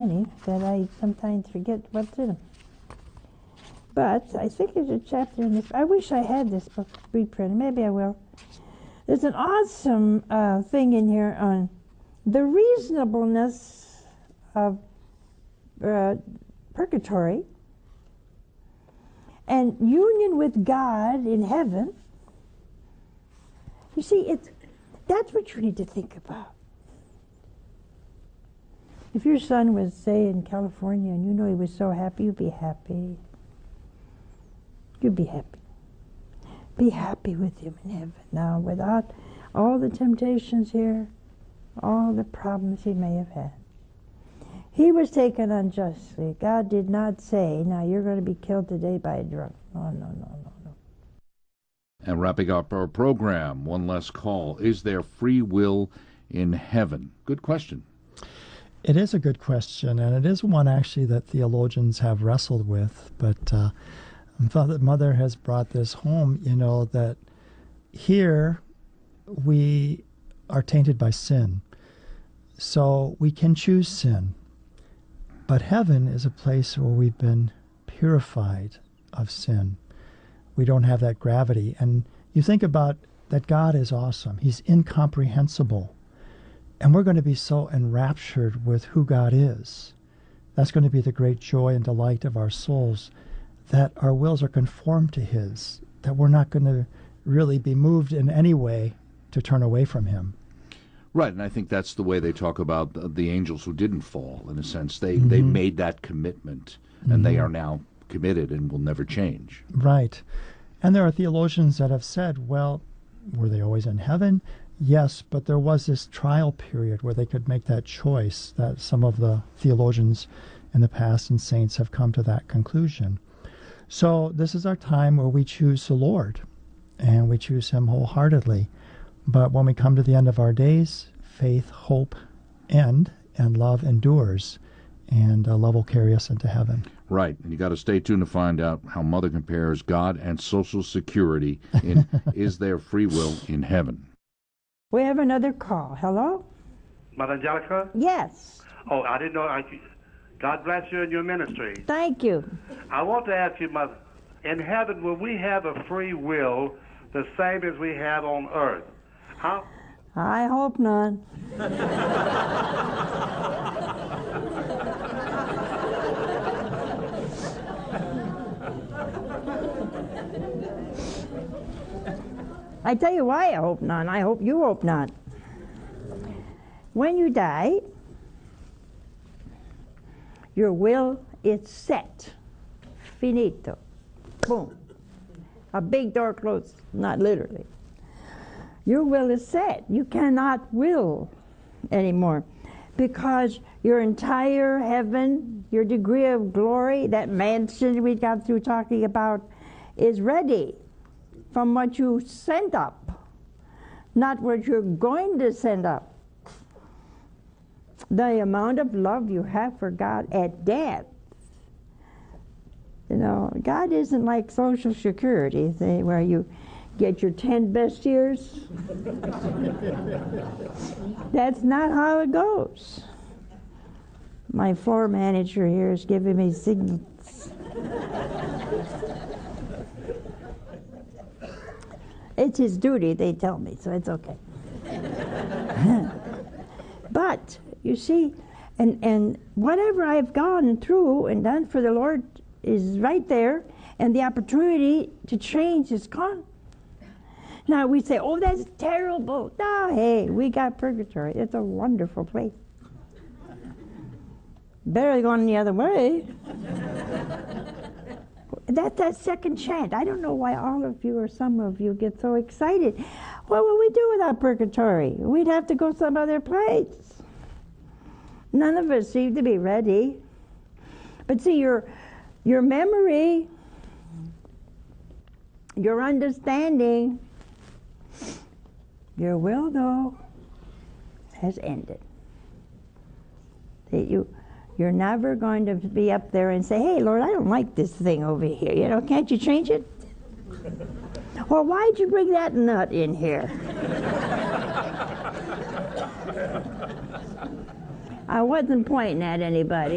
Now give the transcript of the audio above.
funny that I sometimes forget what's in them. But I think there's a chapter in this. I wish I had this book reprinted. Maybe I will. There's an awesome thing in here on the reasonableness of purgatory and union with God in heaven. You see, that's what you need to think about. If your son was, say, in California and you know he was so happy, you'd be happy. You'd be happy. Be happy with him in heaven. Now, without all the temptations here, all the problems he may have had. He was taken unjustly. God did not say, now you're going to be killed today by a drunk. No. And wrapping up our program, one last call. Is there free will in heaven? Good question. It is a good question, and it is one actually that theologians have wrestled with. But Father Mother has brought this home, that here we are tainted by sin. So we can choose sin. But heaven is a place where we've been purified of sin. We don't have that gravity. And you think about that God is awesome. He's incomprehensible. And we're going to be so enraptured with who God is. That's going to be the great joy and delight of our souls, that our wills are conformed to His, that we're not going to really be moved in any way to turn away from Him. Right, and I think that's the way they talk about the angels who didn't fall, in a sense. They made that commitment, and they are now committed and will never change. Right. And there are theologians that have said, well, were they always in heaven? Yes, but there was this trial period where they could make that choice, that some of the theologians in the past and saints have come to that conclusion. So this is our time where we choose the Lord, and we choose Him wholeheartedly. But when we come to the end of our days, faith, hope end, and love endures, and love will carry us into heaven. Right, and you got to stay tuned to find out how Mother compares God and Social Security in Is There Free Will in Heaven? We have another call. Hello? Mother Angelica? Yes. Oh, I didn't know. God bless you and your ministry. Thank you. I want to ask you, Mother, in heaven, will we have a free will the same as we have on earth? How? I hope not. I tell you why I hope not. I hope you hope not. When you die, your will is set. Finito. Boom. A big door closed. Not literally. Your will is set. You cannot will anymore, because your entire heaven, your degree of glory, that mansion we got through talking about, is ready from what you sent up, not what you're going to send up. The amount of love you have for God at death. God isn't like Social Security, where you get your 10 best years. That's not how it goes. My floor manager here is giving me signals. It's his duty, they tell me, so it's okay. But, you see, and whatever I've gone through and done for the Lord is right there, and the opportunity to change is gone. Now we say, oh, that's terrible. No, hey, we got purgatory. It's a wonderful place. Better than going the other way. That's that second chance. I don't know why all of you or some of you get so excited. What would we do without purgatory? We'd have to go some other place. None of us seem to be ready. But see, your memory, your understanding, your will, though, has ended. You're never going to be up there and say, hey, Lord, I don't like this thing over here. Can't you change it? Well, why'd you bring that nut in here? I wasn't pointing at anybody.